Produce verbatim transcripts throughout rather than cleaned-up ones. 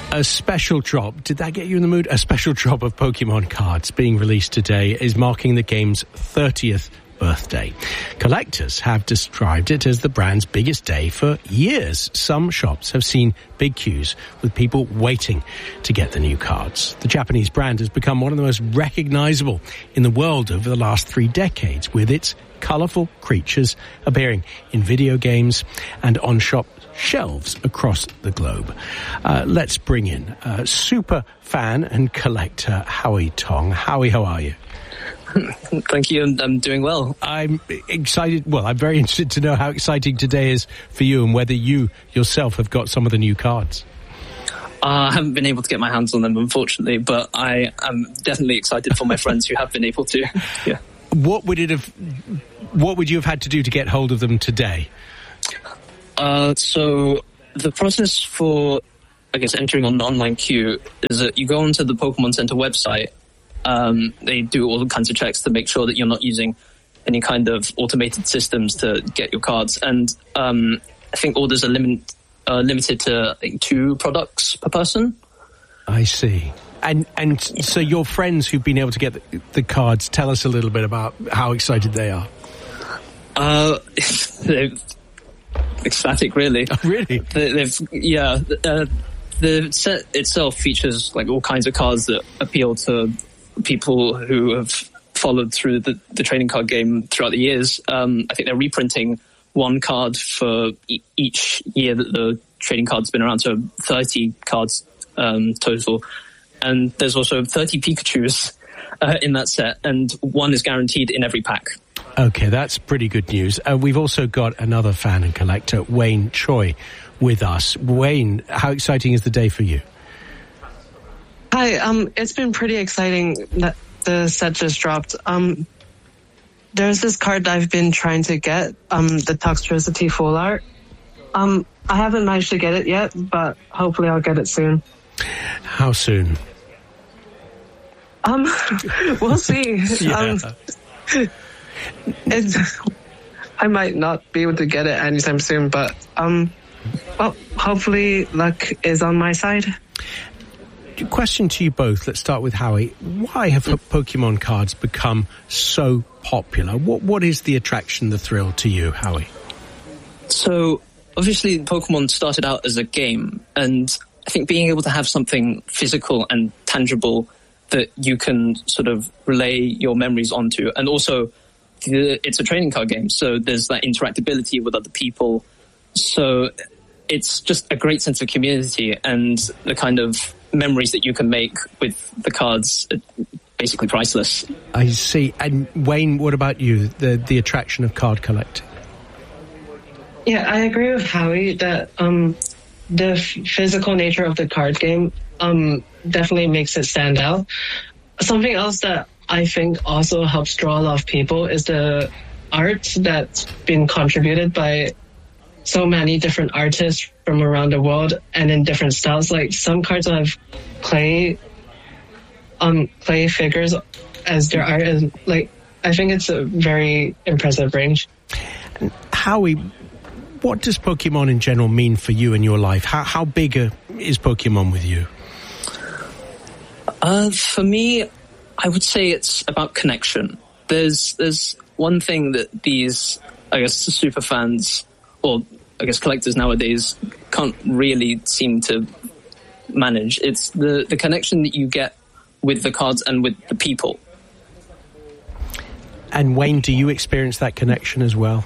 A special drop, did that get you in the mood? A special drop of Pokemon cards being released today is marking the game's thirtieth birthday. Collectors have described it as the brand's biggest day for years. Some shops have seen big queues with people waiting to get the new cards. The Japanese brand has become one of the most recognizable in the world over the last three decades, with its colorful creatures appearing in video games and on shop shelves across the globe. Uh, let's bring in uh, super fan and collector Howie Tong. Howie, how are you? Thank you, and I'm doing well. I'm excited. Well, I'm very interested to know how exciting today is for you and whether you yourself have got some of the new cards. Uh, I haven't been able to get my hands on them, unfortunately, but I am definitely excited for my friends who have been able to. Yeah. What would it have? What would you have had to do to get hold of them today? Uh, so the process for, I guess, entering on the online queue is that you go onto the Pokemon Center website. Um, they do all kinds of checks to make sure that you're not using any kind of automated systems to get your cards. And um, I think orders are limit, uh, limited to I think, two products per person. I see. And and so your friends who've been able to get the, the cards, tell us a little bit about how excited they are. Uh, they're ecstatic, really. Oh, really? They, they've yeah. Uh, the set itself features like all kinds of cards that appeal to people who have followed through the, the trading card game throughout the years. Um, I think they're reprinting one card for e- each year that the trading card's been around, so thirty cards um, total. And there's also thirty Pikachus uh, in that set, and one is guaranteed in every pack. Okay, that's pretty good news. Uh, we've also got another fan and collector, Wayne Choi, with us. Wayne, how exciting is the day for you? Hi, um, it's been pretty exciting that the set just dropped. Um, there's this card I've been trying to get, um, the Toxtricity Full Art. Um, I haven't managed to get it yet, but hopefully I'll get it soon. How soon? Um, we'll see. Yeah. Um, it's, I might not be able to get it anytime soon, but, um, well, hopefully luck is on my side. Question to you both. Let's start with Howie. Why have Pokemon cards become so popular? What What is the attraction, the thrill to you, Howie? So, obviously, Pokemon started out as a game, and I think being able to have something physical and tangible that you can sort of relay your memories onto, and also the, it's a trading card game, so there's that interactability with other people. So it's just a great sense of community, and the kind of memories that you can make with the cards are basically priceless. I see. And Wayne, what about you? The the attraction of card collecting? Yeah, I agree with Howie that um, the f- physical nature of the card game um, definitely makes it stand out. Something else that I think also helps draw a lot of people is the art that's been contributed by so many different artists from around the world and in different styles. Like some cards have clay, um, clay figures as their art, and like I think it's a very impressive range. And Howie, what does Pokemon in general mean for you in your life? How how big a, is Pokemon with you? Uh, for me, I would say it's about connection. There's there's one thing that these, I guess, super fans, or I guess collectors nowadays, can't really seem to manage. It's the, the connection that you get with the cards and with the people. And Wayne, do you experience that connection as well?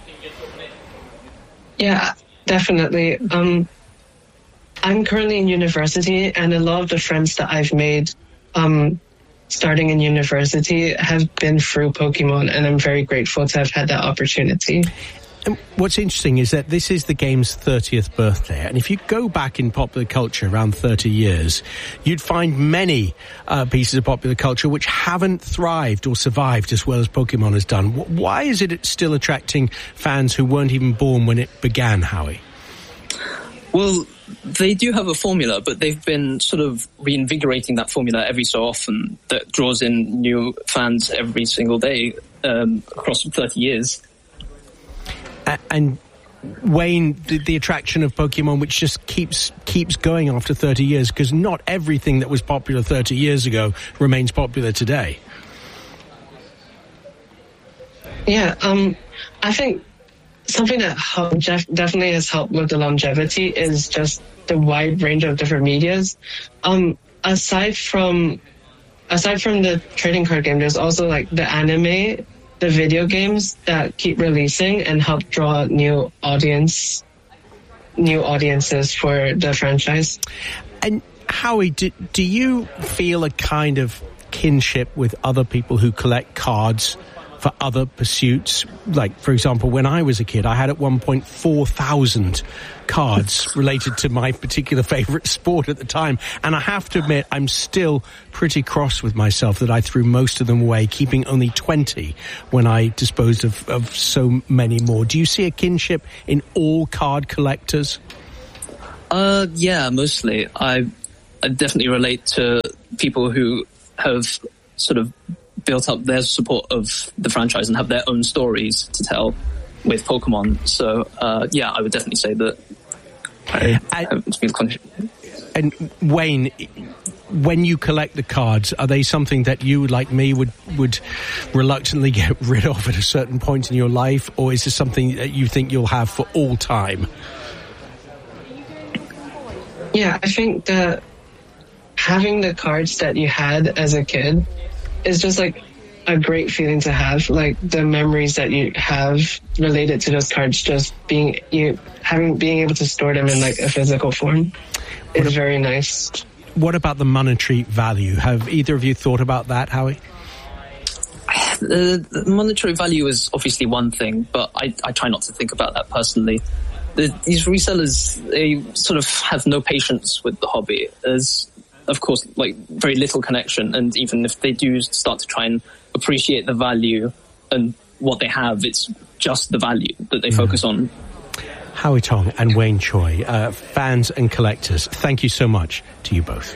Yeah, definitely. Um, I'm currently in university, and a lot of the friends that I've made um, starting in university have been through Pokemon, and I'm very grateful to have had that opportunity. And what's interesting is that this is the game's thirtieth birthday, and if you go back in popular culture around thirty years, you'd find many uh, pieces of popular culture which haven't thrived or survived as well as Pokemon has done. Why is it still attracting fans who weren't even born when it began, Howie? Well, they do have a formula, but they've been sort of reinvigorating that formula every so often that draws in new fans every single day um, across thirty years. And Wayne, the, the attraction of Pokemon, which just keeps keeps going after thirty years, because not everything that was popular thirty years ago remains popular today. Yeah, um, I think something that helped, definitely has helped with the longevity is just the wide range of different medias. Um, aside from aside from the trading card game, there's also like the anime, the video games that keep releasing and help draw new audience, new audiences for the franchise. And Howie, do, do you feel a kind of kinship with other people who collect cards for other pursuits? Like, for example, when I was a kid, I had at one point four thousand cards related to my particular favourite sport at the time. And I have to admit, I'm still pretty cross with myself that I threw most of them away, keeping only twenty when I disposed of, of so many more. Do you see a kinship in all card collectors? Uh, yeah, mostly. I, I definitely relate to people who have sort of built up their support of the franchise and have their own stories to tell with Pokemon. So, uh, yeah, I would definitely say that I have And Wayne, when you collect the cards, are they something that you, like me, would, would reluctantly get rid of at a certain point in your life? Or is this something that you think you'll have for all time? Yeah, I think that having the cards that you had as a kid is just like a great feeling to have. Like the memories that you have related to those cards, just being you having being able to store them in like a physical form is very nice. What about the monetary value? Have either of you thought about that, Howie? The, the monetary value is obviously one thing, but I, I try not to think about that personally. The, these resellers, they sort of have no patience with the hobby. There's, of course, like very little connection, and even if they do start to try and appreciate the value and what they have, it's just the value that they mm. focus on. Howie Tong and Wayne Choi, uh, fans and collectors, thank you so much to you both.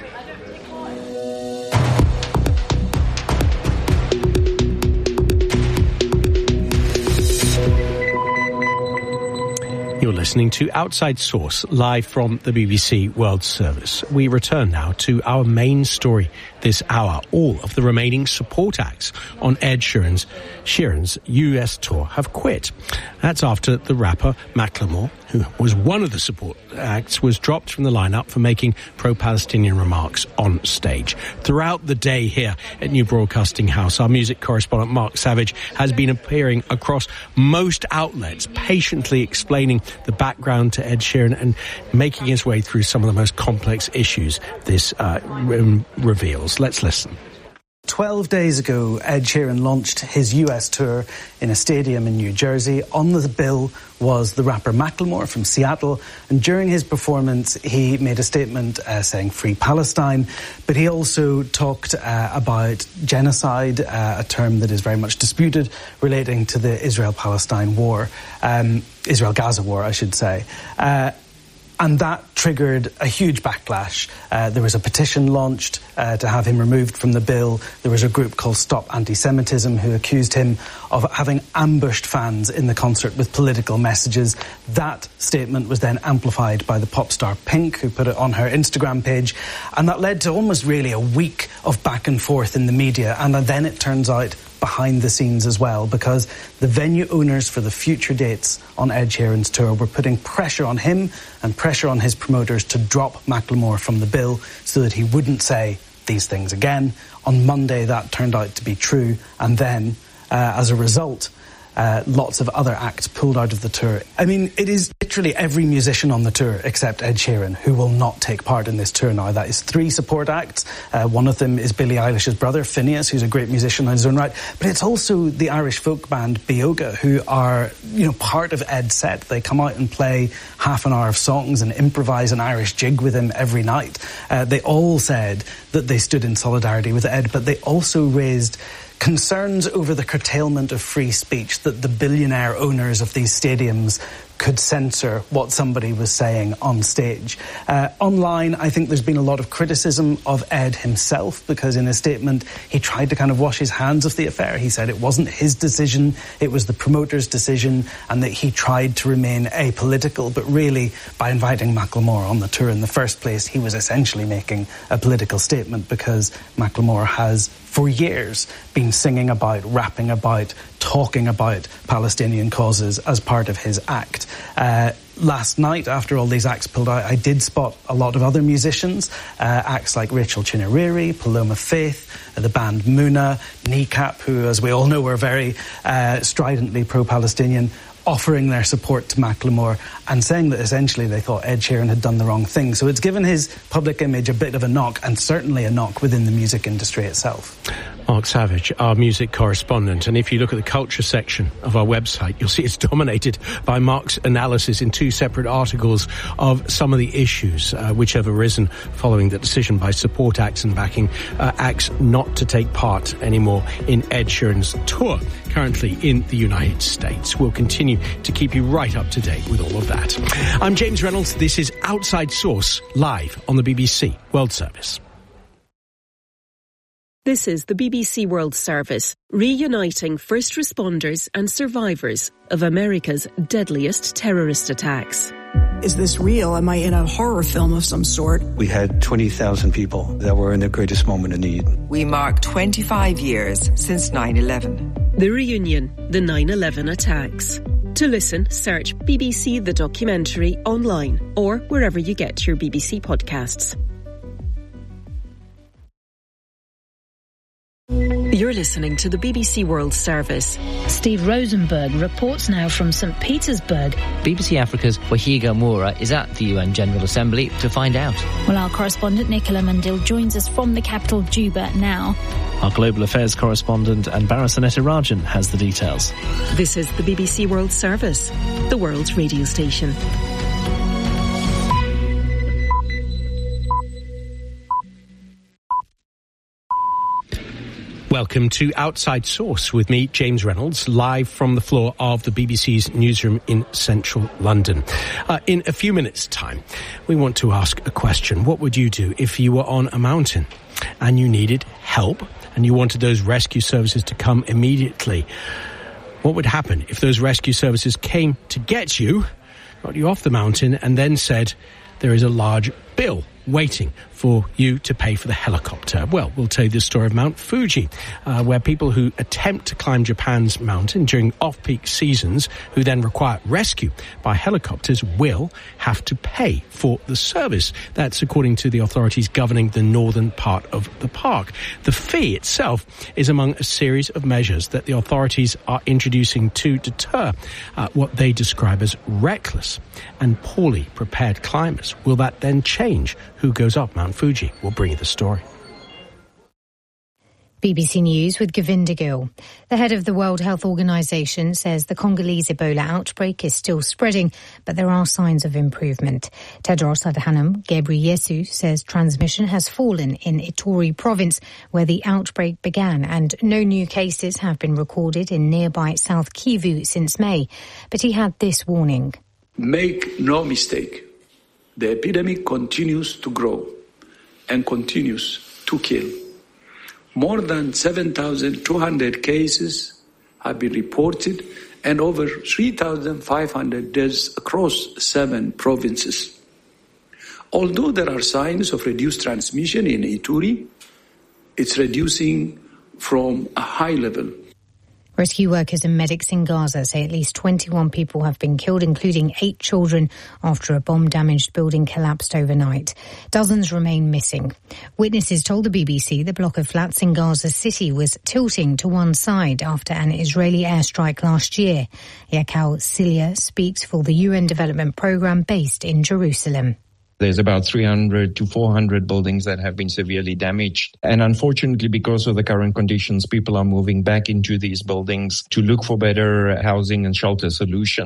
You're listening to Outside Source, live from the B B C World Service. We return now to our main story this hour. All of the remaining support acts on Ed Sheeran's, Sheeran's U S tour have quit. That's after the rapper Macklemore, who was one of the support acts, was dropped from the lineup for making pro-Palestinian remarks on stage. Throughout the day here at New Broadcasting House, our music correspondent Mark Savage has been appearing across most outlets, patiently explaining the background to Ed Sheeran and making his way through some of the most complex issues this uh, re- reveals. Let's listen. Twelve days ago, Ed Sheeran launched his U S tour in a stadium in New Jersey. On the bill was the rapper Macklemore from Seattle, and during his performance he made a statement uh, saying Free Palestine, but he also talked uh, about genocide, uh, a term that is very much disputed, relating to the Israel-Palestine war, um, Israel-Gaza war, I should say. Uh, And that triggered a huge backlash. Uh, there was a petition launched uh, to have him removed from the bill. There was a group called Stop Anti-Semitism who accused him of having ambushed fans in the concert with political messages. That statement was then amplified by the pop star Pink, who put it on her Instagram page. And that led to almost really a week of back and forth in the media. And then it turns out behind the scenes as well, because the venue owners for the future dates on Ed Sheeran's tour were putting pressure on him and pressure on his promoters to drop Macklemore from the bill so that he wouldn't say these things again. On Monday, that turned out to be true, and then, uh, as a result, Uh, lots of other acts pulled out of the tour. I mean, it is literally every musician on the tour except Ed Sheeran who will not take part in this tour now. That is three support acts. Uh, one of them is Billie Eilish's brother, Phineas, who's a great musician in his own right. But it's also the Irish folk band Bioga, who are, you know, part of Ed's set. They come out and play half an hour of songs and improvise an Irish jig with him every night. Uh, they all said that they stood in solidarity with Ed, but they also raised concerns over the curtailment of free speech that the billionaire owners of these stadiums could censor what somebody was saying on stage. Uh, online, I think there's been a lot of criticism of Ed himself, because in a statement he tried to kind of wash his hands of the affair. He said it wasn't his decision, it was the promoter's decision, and that he tried to remain apolitical. But really, by inviting Macklemore on the tour in the first place, he was essentially making a political statement, because Macklemore has for years been singing about, rapping about, talking about Palestinian causes as part of his act. Uh, last night, after all these acts pulled out, I did spot a lot of other musicians, uh, acts like Rachel Chineriri, Paloma Faith, uh, the band Muna, Kneecap, who, as we all know, were very uh, stridently pro-Palestinian, offering their support to Macklemore and saying that essentially they thought Ed Sheeran had done the wrong thing. So it's given his public image a bit of a knock, and certainly a knock within the music industry itself. Mark Savage, our music correspondent. And if you look at the culture section of our website, you'll see it's dominated by Mark's analysis in two separate articles of some of the issues uh, which have arisen following the decision by support acts and backing uh, acts not to take part anymore in Ed Sheeran's tour, currently in the United States. We'll continue to keep you right up to date with all of that. I'm James Reynolds. This is Outside Source, live on the B B C World Service. This is the B B C World Service, reuniting first responders and survivors of America's deadliest terrorist attacks. Is this real? Am I in a horror film of some sort? We had twenty thousand people that were in their greatest moment of need. We mark twenty-five years since nine eleven. The reunion, the nine eleven attacks. To listen, search B B C The Documentary online or wherever you get your B B C podcasts. You're listening to the B B C World Service. Steve Rosenberg reports now from Saint Petersburg. B B C Africa's Wahiga Moura is at the U N General Assembly to find out. Well, our correspondent Nicola Mandil joins us from the capital, Juba, now. Our global affairs correspondent Anbara Sanetarajan has the details. This is the B B C World Service, the world's radio station. Welcome to Outside Source with me, James Reynolds, live from the floor of the B B C's newsroom in central London. Uh, in a few minutes' time, we want to ask a question. What would you do if you were on a mountain and you needed help and you wanted those rescue services to come immediately? What would happen if those rescue services came to get you, got you off the mountain, and then said there is a large bill waiting for you to pay for the helicopter? Well, we'll tell you the story of Mount Fuji, uh, where people who attempt to climb Japan's mountain during off-peak seasons, who then require rescue by helicopters, will have to pay for the service. That's according to the authorities governing the northern part of the park. The fee itself is among a series of measures that the authorities are introducing to deter uh, what they describe as reckless and poorly prepared climbers. Will that then change who goes up Mount Fuji? We'll bring you the story. B B C News with Govinda Gill. The head of the World Health Organization says the Congolese Ebola outbreak is still spreading, but there are signs of improvement. Tedros Adhanom Ghebreyesus says transmission has fallen in Ituri province, where the outbreak began, and no new cases have been recorded in nearby South Kivu since May. But he had this warning. Make no mistake. The epidemic continues to grow and continues to kill. More than seven thousand two hundred cases have been reported and over three thousand five hundred deaths across seven provinces. Although there are signs of reduced transmission in Ituri, it's reducing from a high level. Rescue workers and medics in Gaza say at least twenty-one people have been killed, including eight children, after a bomb-damaged building collapsed overnight. Dozens remain missing. Witnesses told the B B C the block of flats in Gaza City was tilting to one side after an Israeli airstrike last year. Yakal Silia speaks for the U N Development Programme based in Jerusalem. There's about three hundred to four hundred buildings that have been severely damaged. And unfortunately, because of the current conditions, people are moving back into these buildings to look for better housing and shelter solutions.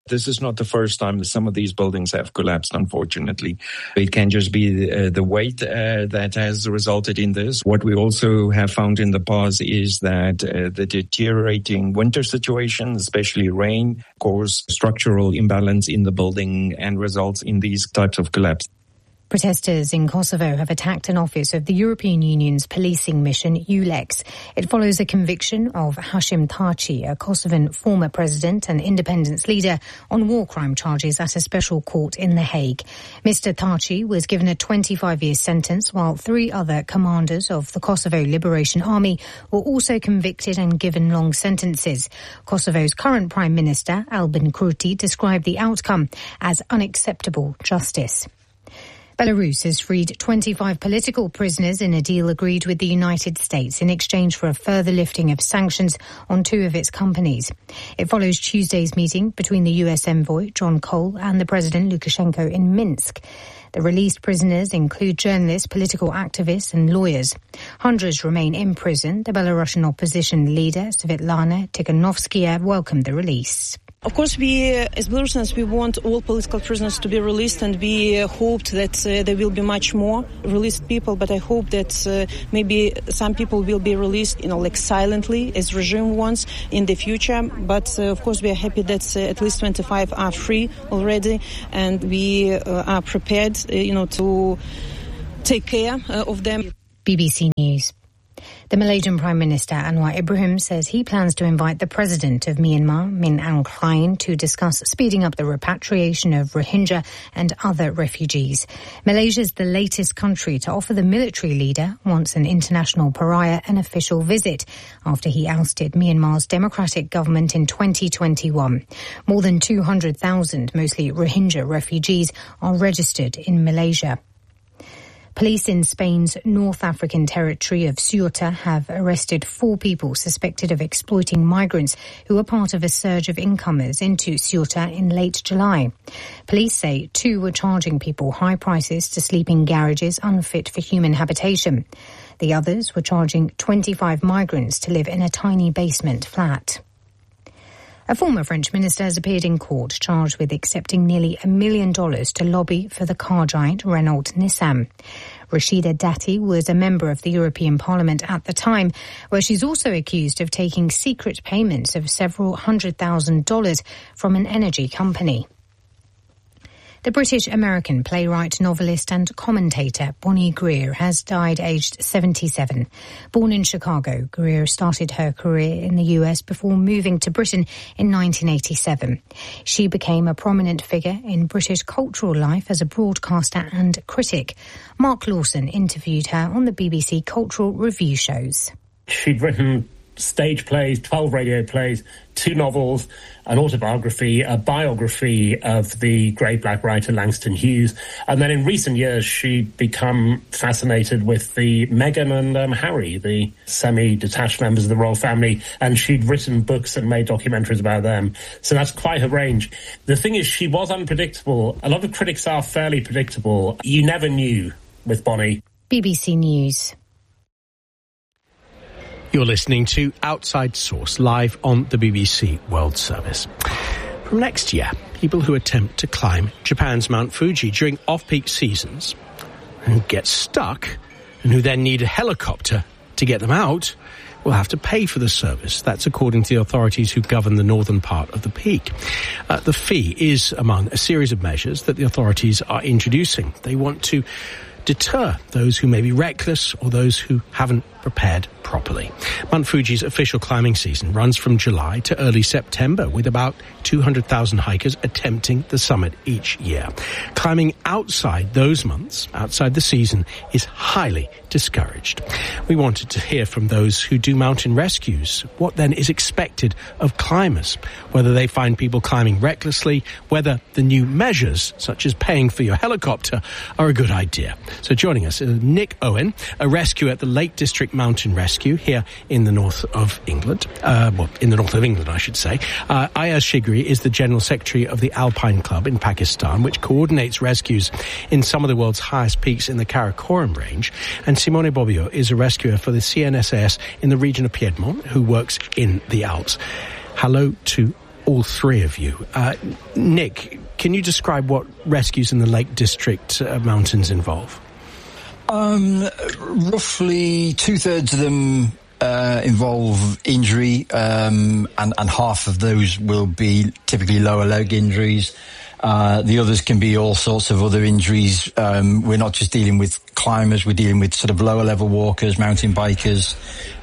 This is not the first time that some of these buildings have collapsed, unfortunately. It can just be the, uh, the weight uh, that has resulted in this. What we also have found in the past is that uh, the deteriorating winter situation, especially rain, cause structural imbalance in the building and results in these types of collapse. Protesters in Kosovo have attacked an office of the European Union's policing mission, EULEX. It follows a conviction of Hashim Thaçi, a Kosovan former president and independence leader, on war crime charges at a special court in The Hague. Mister Thaçi was given a twenty-five year sentence, while three other commanders of the Kosovo Liberation Army were also convicted and given long sentences. Kosovo's current Prime Minister, Albin Kurti, described the outcome as unacceptable justice. Belarus has freed twenty-five political prisoners in a deal agreed with the United States in exchange for a further lifting of sanctions on two of its companies. It follows Tuesday's meeting between the U S envoy, John Cole, and the President Lukashenko in Minsk. The released prisoners include journalists, political activists and lawyers. Hundreds remain in prison. The Belarusian opposition leader, Svetlana Tikhanovskaya, welcomed the release. Of course, we, as Belarusians, we want all political prisoners to be released, and we uh, hoped that uh, there will be much more released people, but I hope that uh, maybe some people will be released, you know, like silently, as regime wants in the future. But, uh, of course, we are happy that uh, at least twenty-five are free already, and we uh, are prepared, uh, you know, to take care uh, of them. B B C News. The Malaysian Prime Minister Anwar Ibrahim says he plans to invite the President of Myanmar, Min Aung Hlaing, to discuss speeding up the repatriation of Rohingya and other refugees. Malaysia is the latest country to offer the military leader, once an international pariah, an official visit after he ousted Myanmar's democratic government in twenty twenty-one. More than two hundred thousand, mostly Rohingya refugees, are registered in Malaysia. Police in Spain's North African territory of Ceuta have arrested four people suspected of exploiting migrants who were part of a surge of incomers into Ceuta in late July. Police say two were charging people high prices to sleep in garages unfit for human habitation. The others were charging twenty-five migrants to live in a tiny basement flat. A former French minister has appeared in court charged with accepting nearly a million dollars to lobby for the car giant Renault Nissan. Rashida Dati was a member of the European Parliament at the time, where she's also accused of taking secret payments of several hundred thousand dollars from an energy company. The British-American playwright, novelist and commentator Bonnie Greer has died aged seventy-seven. Born in Chicago, Greer started her career in the U S before moving to Britain in nineteen eighty-seven. She became a prominent figure in British cultural life as a broadcaster and critic. Mark Lawson interviewed her on the B B C Cultural Review shows. She'd written stage plays, twelve radio plays, two novels, an autobiography, a biography of the great black writer Langston Hughes. And then in recent years, she'd become fascinated with the Meghan and um, Harry, the semi-detached members of the royal family, and she'd written books and made documentaries about them. So that's quite a range. The thing is, she was unpredictable. A lot of critics are fairly predictable. You never knew with Bonnie. B B C News. You're listening to Outside Source, live on the B B C World Service. From next year, people who attempt to climb Japan's Mount Fuji during off-peak seasons and who get stuck and who then need a helicopter to get them out will have to pay for the service. That's according to the authorities who govern the northern part of the peak. Uh, the fee is among a series of measures that the authorities are introducing. They want to deter those who may be reckless or those who haven't prepared properly. Mount Fuji's official climbing season runs from July to early September, with about two hundred thousand hikers attempting the summit each year. Climbing outside those months, outside the season, is highly discouraged. We wanted to hear from those who do mountain rescues what then is expected of climbers, whether they find people climbing recklessly, whether the new measures, such as paying for your helicopter, are a good idea. So joining us is Nick Owen, a rescuer at the Lake District Mountain Rescue here in the north of England. Uh, well, in the north of England, I should say. Uh, Ayaz Shigri is the General Secretary of the Alpine Club in Pakistan, which coordinates rescues in some of the world's highest peaks in the Karakoram range. And Simone Bobbio is a rescuer for the C N S A S in the region of Piedmont, who works in the Alps. Hello to all three of you. Uh, Nick, can you describe what rescues in the Lake District uh, mountains involve? Um, roughly two-thirds of them uh, involve injury, um, and, and half of those will be typically lower leg injuries. Uh, the others can be all sorts of other injuries. Um, we're not just dealing with climbers, we're dealing with sort of lower level walkers, mountain bikers,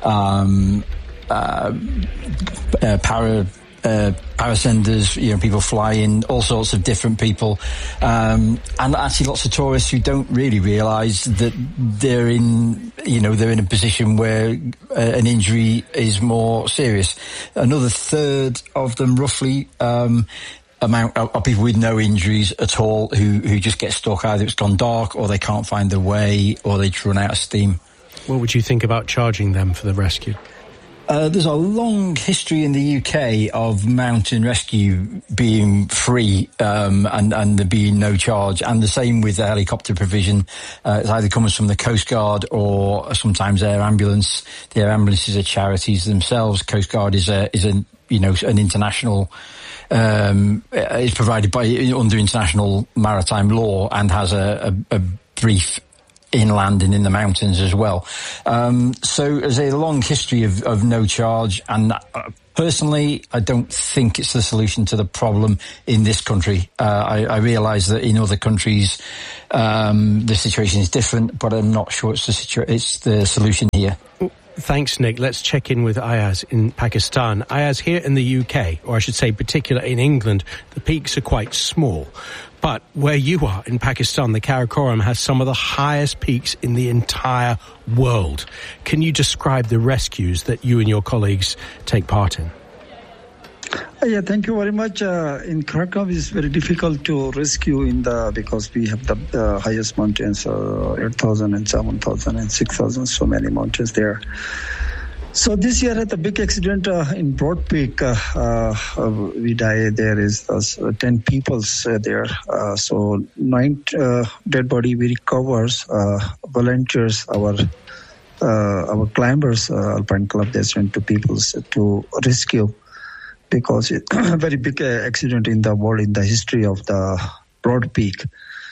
um, uh, uh, para, uh, parascenders, you know, people flying, all sorts of different people. Um, and actually lots of tourists who don't really realise that they're in, you know, they're in a position where uh, an injury is more serious. Another third of them roughly, um, amount of people with no injuries at all who, who just get stuck. Either it's gone dark or they can't find their way or they run out of steam. What would you think about charging them for the rescue? Uh, there's a long history in the U K of mountain rescue being free, um, and, and there being no charge. And the same with the helicopter provision. Uh, it either comes from the Coast Guard or sometimes Air Ambulance. The Air Ambulances are charities themselves. Coast Guard is a, is a, you know, an international, um, is provided by, under international maritime law and has a, a, a brief inland and in the mountains as well. Um, so there's a long history of, of no charge, and uh, personally, I don't think it's the solution to the problem in this country. Uh, I, I realise that in other countries, um, the situation is different, but I'm not sure it's the situ- it's the solution here. Thanks, Nick. Let's check in with Ayaz in Pakistan. Ayaz, here in the U K, or I should say particular in England, the peaks are quite small. But where you are in Pakistan, the Karakoram has some of the highest peaks in the entire world. Can you describe the rescues that you and your colleagues take part in? Uh, yeah, thank you very much. Uh, in Karakoram, it's very difficult to rescue in the because we have the uh, highest mountains, uh, eight thousand and seven thousand and six thousand, so many mountains there. So this year had a big accident uh, in Broad Peak. Uh, uh, we died. There is uh, ten people uh, there. Uh, so nine uh, dead body we recovers. Uh, volunteers, our uh, our climbers, uh, Alpine Club, they sent two people to rescue because it's a very big uh, accident in the world in the history of the Broad Peak.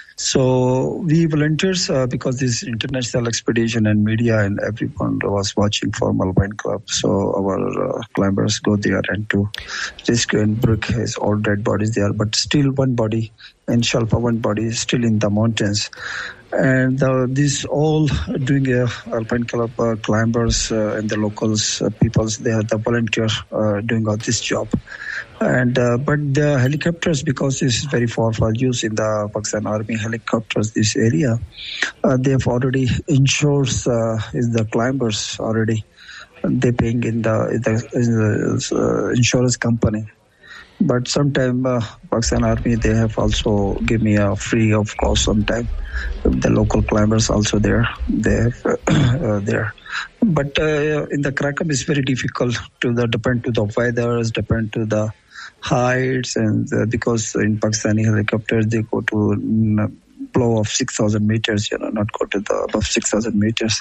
So we volunteers, uh, because this international expedition and media and everyone was watching from Alpine Club. So our uh, climbers go there and to rescue and bring his all dead bodies there. But still one body, in Shalpa, one body is still in the mountains. And uh, this all doing uh, Alpine Club uh, climbers uh, and the locals, uh, peoples, they are the volunteers uh, doing all this job. And uh, but the helicopters, because this is very far for use in the Pakistan Army helicopters, this area, uh, they have already insures uh, is the climbers already. They paying in the, in the, in the uh, insurance company. But sometime uh, Pakistan Army, they have also give me a free of cost sometime. The local climbers also there, they have uh, there. But uh, in the Karakoram, it's very difficult to the depend to the weathers, depend to the heights, and uh, because in Pakistani helicopters they go to mm, blow of six thousand meters, you know, not go to the above six thousand meters.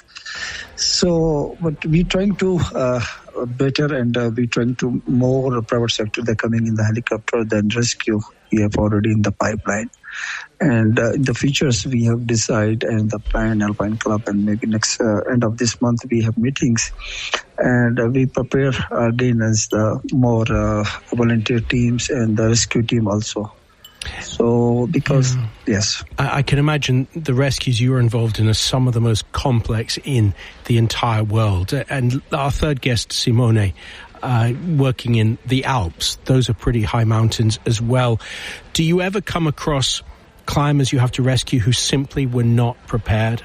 So, but we trying to uh, better and uh, we trying to more private sector. They're coming in the helicopter than rescue. We have already in the pipeline. And uh, in the futures, we have decided, and the plan, Alpine Club, and maybe next uh, end of this month, we have meetings. And uh, we prepare again as the more uh, volunteer teams and the rescue team also. So, because, yeah. yes. I, I can imagine the rescues you are involved in are some of the most complex in the entire world. And our third guest, Simone, uh, working in the Alps, those are pretty high mountains as well. Do you ever come across climbers you have to rescue who simply were not prepared?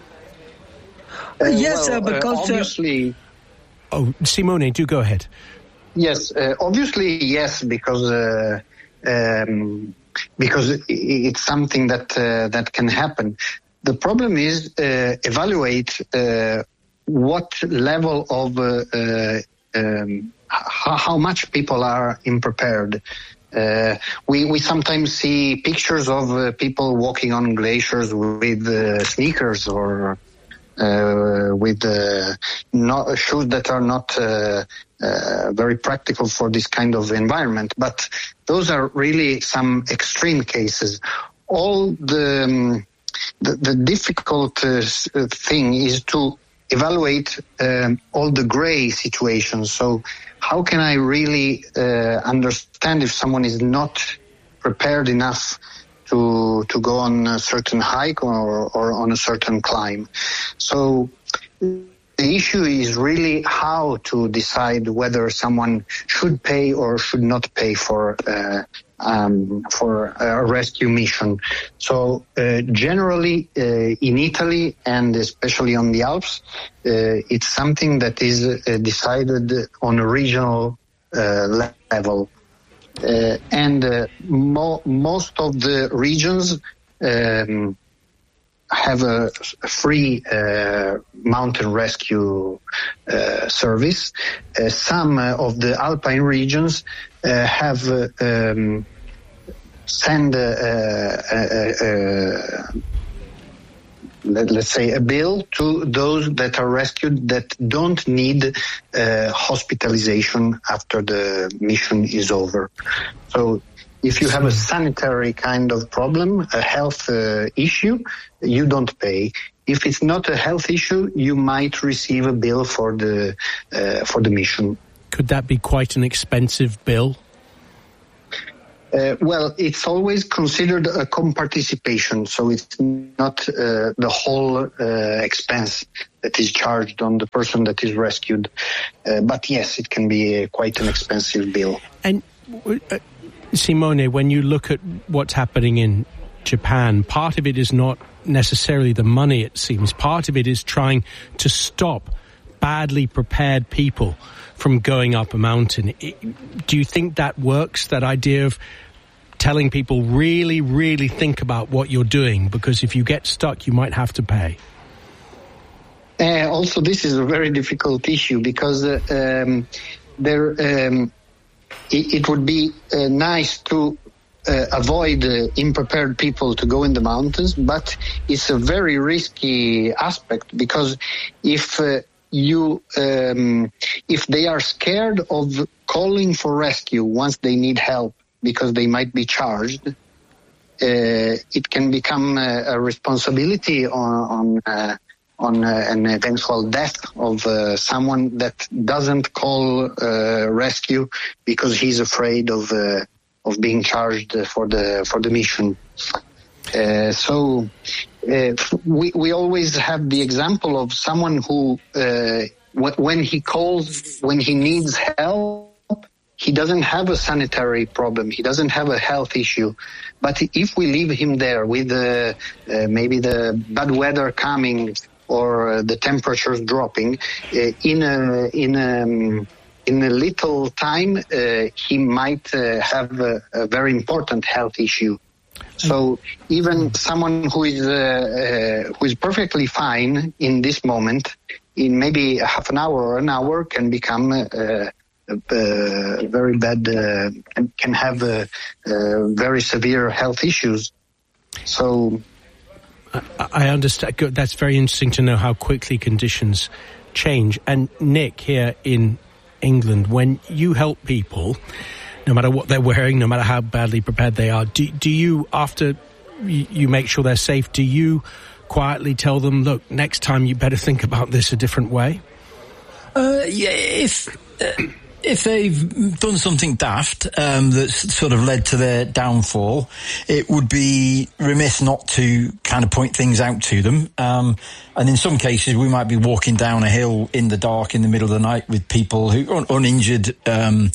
Uh, yes, well, uh, because... Uh, obviously... Oh, Simone, do go ahead. Yes, uh, obviously, yes, because... Uh, um, because it's something that uh, that can happen. The problem is uh, evaluate uh, what level of uh, uh, um, how, how much people are unprepared. Uh, we we sometimes see pictures of uh, people walking on glaciers with uh, sneakers or uh, with uh, not, shoes that are not uh, uh, very practical for this kind of environment. But those are really some extreme cases. All the um, the, the difficult uh, thing is to evaluate um, all the gray situations. So how can I really uh, understand if someone is not prepared enough to to go on a certain hike or, or on a certain climb? So the issue is really how to decide whether someone should pay or should not pay for uh, um, for a rescue mission. So uh, generally uh, in Italy and especially on the Alps, uh, it's something that is uh, decided on a regional uh, level. Uh, and uh, mo- most of the regions um, have a free uh, mountain rescue uh, service. Uh, some uh, of the alpine regions uh, have uh, um, send uh, uh, uh, uh, let, let's say a bill to those that are rescued that don't need uh, hospitalization after the mission is over. So if you have a sanitary kind of problem, a health uh, issue, you don't pay. If it's not a health issue, you might receive a bill for the uh, for the mission. Could that be quite an expensive bill? Uh, well, it's always considered a comparticipation, so it's not uh, the whole uh, expense that is charged on the person that is rescued. Uh, but yes, it can be uh, quite an expensive bill. And uh, Simone, when you look at what's happening in Japan, part of it is not necessarily the money, it seems. Part of it is trying to stop badly prepared people from going up a mountain. Do you think that works, that idea of telling people really, really think about what you're doing, because if you get stuck, you might have to pay? Uh, also, this is a very difficult issue because uh, um, there um, it, it would be uh, nice to uh, avoid uh, unprepared people to go in the mountains, but it's a very risky aspect because if uh, you um, if they are scared of calling for rescue once they need help because they might be charged, uh, it can become a, a responsibility on on, uh, on uh, an eventual death of uh, someone that doesn't call uh, rescue because he's afraid of uh, of being charged for the for the mission. Uh, so uh, we we always have the example of someone who uh, w- when he calls when he needs help, he doesn't have a sanitary problem, he doesn't have a health issue, but if we leave him there with uh, uh, maybe the bad weather coming or uh, the temperatures dropping, uh, in a in a in a little time uh, he might uh, have a, a very important health issue. So even someone who is uh, uh, who is perfectly fine in this moment, in maybe half an hour or an hour, can become uh, uh, very bad uh, and can have uh, uh, very severe health issues. So I, I understand. That's very interesting to know how quickly conditions change. And Nick, here in England, when you help people, no matter what they're wearing, no matter how badly prepared they are, do, do you, after you, you make sure they're safe, do you quietly tell them, look, next time you better think about this a different way? Uh, yeah, if uh, if they've done something daft um, that's sort of led to their downfall, it would be remiss not to kind of point things out to them. Um, and in some cases, we might be walking down a hill in the dark in the middle of the night with people who are uninjured, um,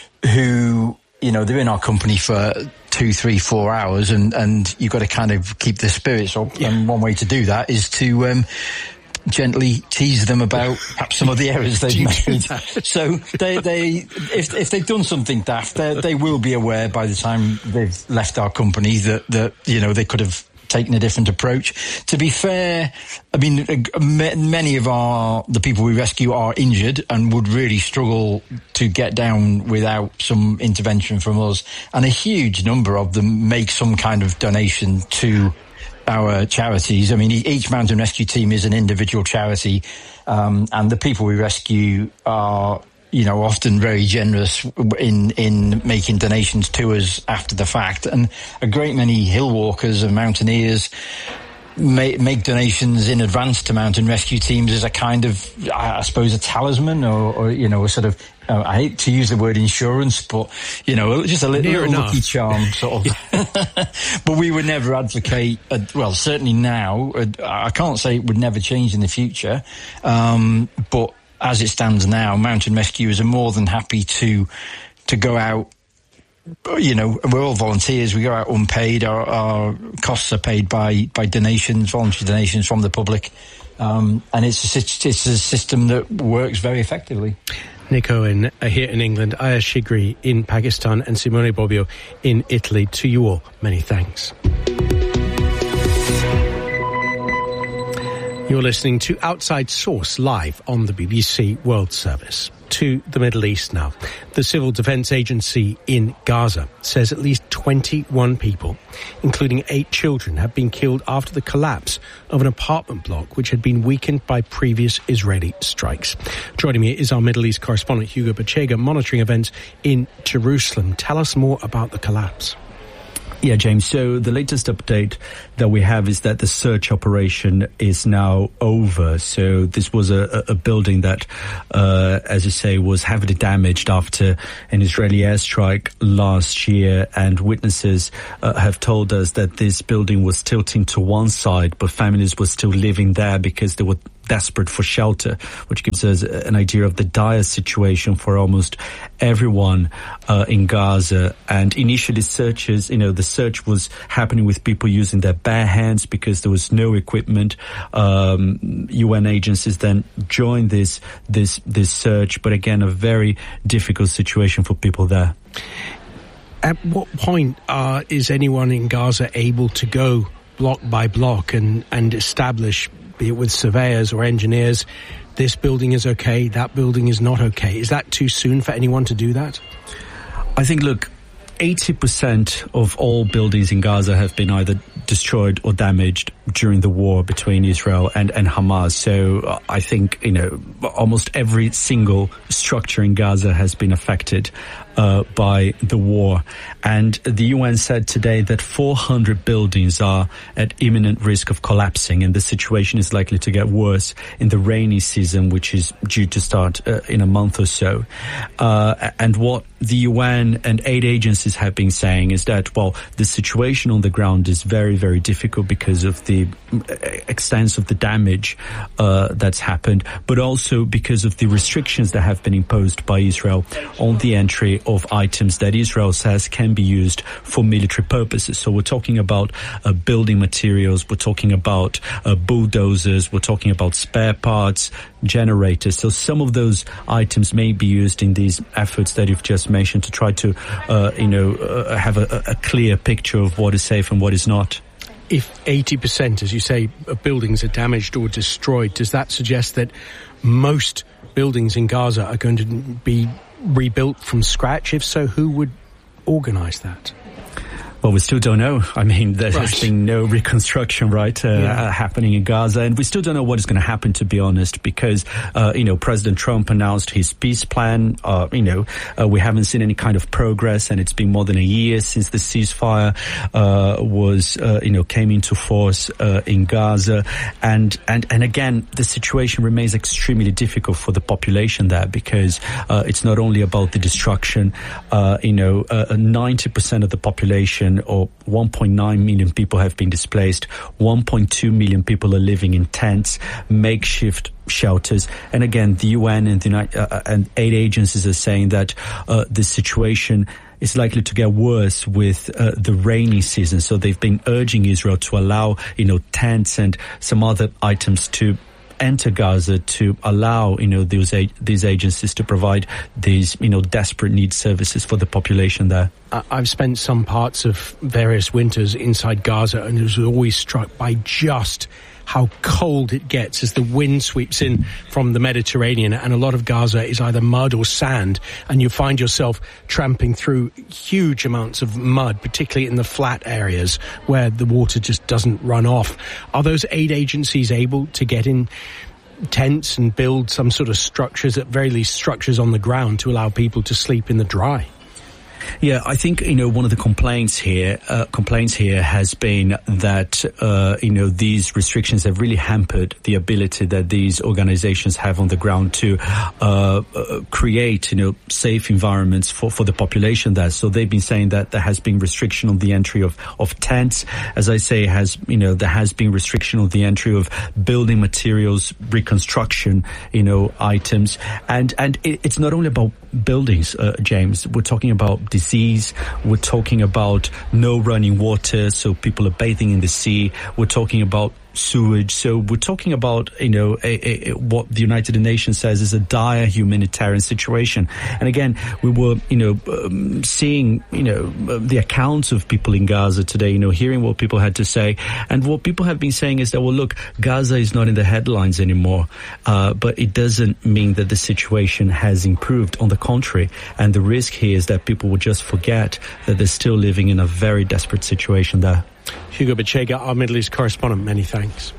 who, you know, they're in our company for two, three, four hours, and, and you've got to kind of keep their spirits up. Yeah. And one way to do that is to um, gently tease them about perhaps some of the errors they've made. So they, they, if if they've done something daft, they will be aware by the time they've left our company that, that you know, they could have taken a different approach. To be fair, I mean, many of our the people we rescue are injured and would really struggle to get down without some intervention from us, and a huge number of them make some kind of donation to our charities. I mean, each mountain rescue team is an individual charity, um, and the people we rescue are, you know, often very generous in in making donations to us after the fact. And a great many hill walkers and mountaineers Make, make donations in advance to mountain rescue teams as a kind of, I suppose, a talisman, or, or you know, a sort of, uh, I hate to use the word insurance, but, you know, just a little, little lucky charm, sort of. But we would never advocate, uh, well, certainly now, uh, I can't say it would never change in the future, um, but as it stands now, mountain rescuers are more than happy to to go out. You know, we're all volunteers. We go out unpaid. Our, our costs are paid by, by donations, voluntary donations from the public. Um, and it's a, it's a system that works very effectively. Nick Owen uh, here in England, Ayaz Shigri in Pakistan, and Simone Bobbio in Italy. To you all, many thanks. You're listening to Outside Source live on the B B C World Service. To the Middle East now. The Civil Defense Agency in Gaza says at least twenty-one people, including eight children, have been killed after the collapse of an apartment block which had been weakened by previous Israeli strikes. Joining me is our Middle East correspondent Hugo Bachega, monitoring events in Jerusalem. Tell us more about the collapse. Yeah, James. So the latest update that we have is that the search operation is now over. So this was a, a building that, uh, as you say, was heavily damaged after an Israeli airstrike last year. And witnesses uh, have told us that this building was tilting to one side, but families were still living there because they were desperate for shelter, which gives us an idea of the dire situation for almost everyone uh, in Gaza. And initially searches, you know, the search was happening with people using their bare hands because there was no equipment. Um, U N agencies then joined this, this, this search, but again, a very difficult situation for people there. At what point uh, is anyone in Gaza able to go block by block and, and establish, be it with surveyors or engineers, this building is okay, that building is not okay? Is that too soon for anyone to do that? I think, look, eighty percent of all buildings in Gaza have been either destroyed or damaged during the war between Israel and, and Hamas. So uh, I think, you know, almost every single structure in Gaza has been affected uh, by the war. And the U N said today that four hundred buildings are at imminent risk of collapsing, and the situation is likely to get worse in the rainy season, which is due to start uh, in a month or so. Uh, and what the U N and aid agencies have been saying is that, well, the situation on the ground is very, very difficult because of the extent of the damage uh, that's happened, but also because of the restrictions that have been imposed by Israel on the entry of items that Israel says can be used for military purposes. So we're talking about uh, building materials, we're talking about uh, bulldozers, we're talking about spare parts, generators. So some of those items may be used in these efforts that you've just mentioned to try to, uh, you know, uh, have a, a clear picture of what is safe and what is not. If eighty percent, as you say, of buildings are damaged or destroyed, does that suggest that most buildings in Gaza are going to be rebuilt from scratch? If so, who would organise that? Well, we still don't know. I mean, there right. has been no reconstruction, right, uh, yeah. uh, happening in Gaza. And we still don't know what is going to happen, to be honest, because, uh, you know, President Trump announced his peace plan. Uh, you know, uh, we haven't seen any kind of progress, and it's been more than a year since the ceasefire, uh, was, uh, you know, came into force, uh, in Gaza. And, and, and again, the situation remains extremely difficult for the population there because, uh, it's not only about the destruction, uh, you know, uh, ninety percent of the population, or one point nine million people have been displaced. one point two million people are living in tents, makeshift shelters. And again, the U N and the United, uh, and aid agencies are saying that uh, the situation is likely to get worse with uh, the rainy season. So they've been urging Israel to allow, you know, tents and some other items to enter Gaza to allow, you know, these these agencies to provide these, you know, desperate need services for the population there. I've spent some parts of various winters inside Gaza, and I was always struck by just how cold it gets as the wind sweeps in from the Mediterranean, and a lot of Gaza is either mud or sand, and you find yourself tramping through huge amounts of mud, particularly in the flat areas where the water just doesn't run off. Are those aid agencies able to get in tents and build some sort of structures, at very least structures on the ground, to allow people to sleep in the dry? Yeah, I think, you know, one of the complaints here, uh, complaints here has been that, uh, you know, these restrictions have really hampered the ability that these organizations have on the ground to, uh, uh create, you know, safe environments for, for the population there. So they've been saying that there has been restriction on the entry of, of tents. As I say, has, you know, there has been restriction on the entry of building materials, reconstruction, you know, items. And, and it, it's not only about buildings, uh, James. We're talking about disease. We're talking about no running water, so people are bathing in the sea. We're talking about sewage. So we're talking about, you know, a, a, what the United Nations says is a dire humanitarian situation. And again, we were, you know, um, seeing, you know, uh, the accounts of people in Gaza today, you know, hearing what people had to say. And what people have been saying is that, well, look, Gaza is not in the headlines anymore, uh, but it doesn't mean that the situation has improved. On the contrary, and the risk here is that people will just forget that they're still living in a very desperate situation there. Hugo Bachega, our Middle East correspondent, many thanks.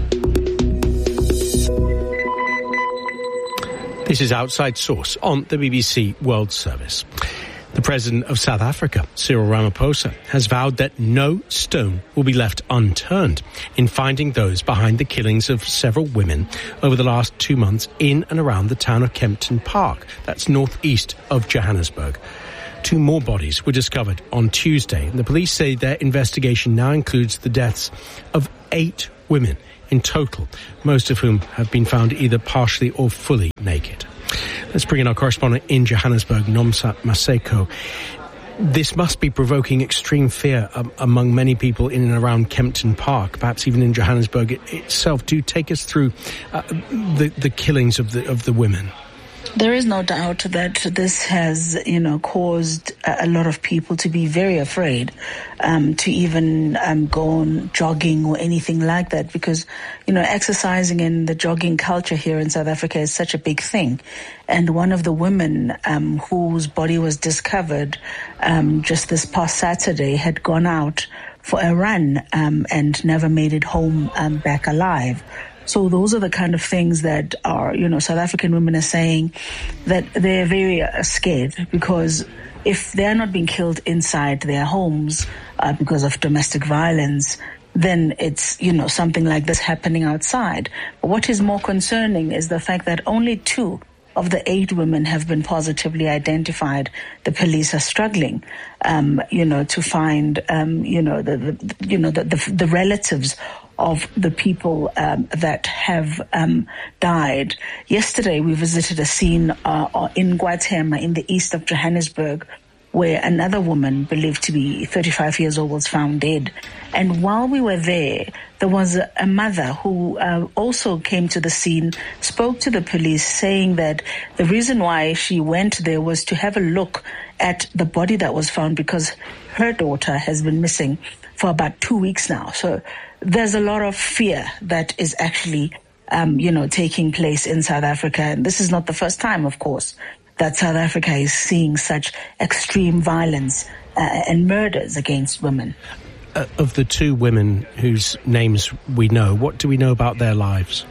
This is Outside Source on the B B C World Service. The President of South Africa, Cyril Ramaphosa, has vowed that no stone will be left unturned in finding those behind the killings of several women over the last two months in and around the town of Kempton Park. That's northeast of Johannesburg. Two more bodies were discovered on Tuesday, and the police say their investigation now includes the deaths of eight women in total, most of whom have been found either partially or fully naked. Let's bring in our correspondent in Johannesburg, Nomsa Maseko. This must be provoking extreme fear um, among many people in and around Kempton Park, perhaps even in Johannesburg it, itself. Do take us through uh, the, the killings of the of the women. There is no doubt that this has, you know, caused a lot of people to be very afraid um, to even um, go on jogging or anything like that, because, you know, exercising and the jogging culture here in South Africa is such a big thing. And one of the women um, whose body was discovered um, just this past Saturday had gone out for a run um, and never made it home um, back alive. So those are the kind of things that are, you know, South African women are saying that they're very uh, scared, because if they're not being killed inside their homes uh, because of domestic violence, then it's, you know, something like this happening outside. But what is more concerning is the fact that only two of the eight women have been positively identified. The police are struggling, um, you know, to find, um, you know, the, the you know, the, the, the relatives of the people um, that have um, died. Yesterday, we visited a scene uh, in Guatemala in the east of Johannesburg, where another woman believed to be thirty-five years old was found dead. And while we were there, there was a, a mother who uh, also came to the scene, spoke to the police, saying that the reason why she went there was to have a look at the body that was found, because her daughter has been missing for about two weeks now. So there's a lot of fear that is actually, um, you know, taking place in South Africa. And this is not the first time, of course, that South Africa is seeing such extreme violence uh, and murders against women. Uh, of the two women whose names we know, what do we know about their lives?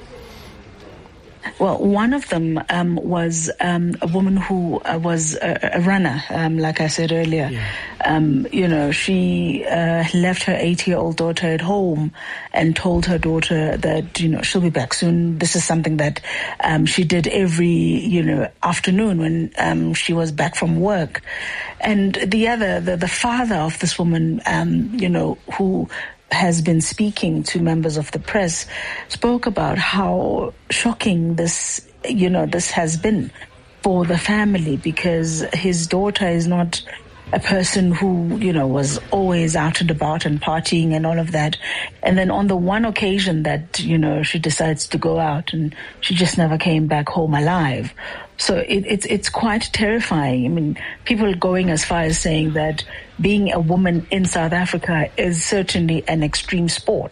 Well, one of them um, was um, a woman who uh, was a, a runner, um, like I said earlier. Yeah. Um, you know, she uh, left her eight-year-old daughter at home and told her daughter that, you know, she'll be back soon. This is something that um, she did every, you know, afternoon when um, she was back from work. And the other, the, the father of this woman, um, you know, who has been speaking to members of the press, spoke about how shocking this, you know, this has been for the family, because his daughter is not a person who, you know, was always out and about and partying and all of that. And then on the one occasion that, you know, she decides to go out, and she just never came back home alive. So it, it's it's quite terrifying. I mean, people going as far as saying that being a woman in South Africa is certainly an extreme sport.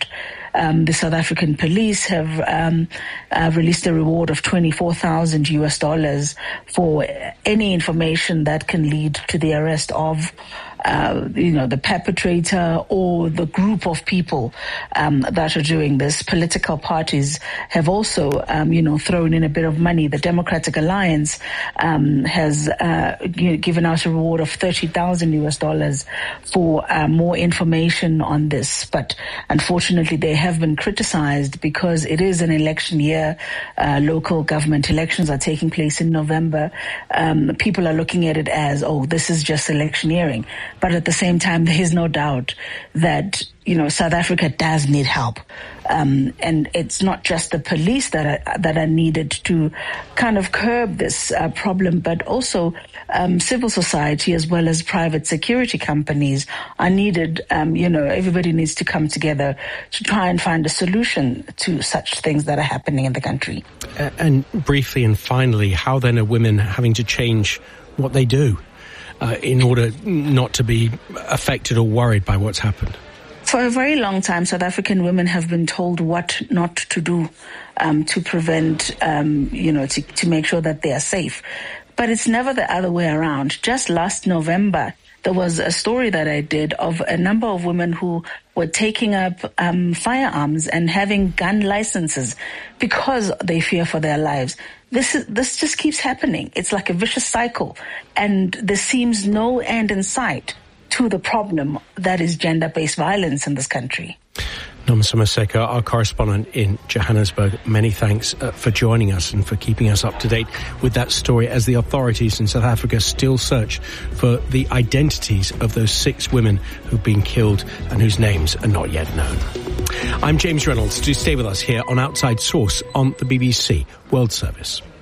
um, the South African police have um, uh, released a reward of twenty-four thousand U S dollars for any information that can lead to the arrest of Uh, you know, the perpetrator or the group of people um, that are doing this. Political parties have also, um, you know, thrown in a bit of money. The Democratic Alliance um, has uh, given out a reward of thirty thousand U S dollars for uh, more information on this. But unfortunately, they have been criticized because it is an election year. Uh, local government elections are taking place in November. Um, people are looking at it as, oh, this is just electioneering. But at the same time, there is no doubt that, you know, South Africa does need help. Um, and it's not just the police that are, that are needed to kind of curb this uh, problem, but also um, civil society as well as private security companies are needed. Um, you know, everybody needs to come together to try and find a solution to such things that are happening in the country. Uh, and briefly and finally, how then are women having to change what they do uh, in order not to be affected or worried by what's happened? For a very long time, South African women have been told what not to do um, to prevent, um, you know, to, to make sure that they are safe. But it's never the other way around. Just last November, there was a story that I did of a number of women who were taking up um, firearms and having gun licenses because they fear for their lives. This is, this just keeps happening. It's like a vicious cycle, and there seems no end in sight to the problem that is gender-based violence in this country. Nomasoma Seko, our correspondent in Johannesburg, many thanks uh, for joining us and for keeping us up to date with that story as the authorities in South Africa still search for the identities of those six women who've been killed and whose names are not yet known. I'm James Reynolds. Do stay with us here on Outside Source on the B B C World Service.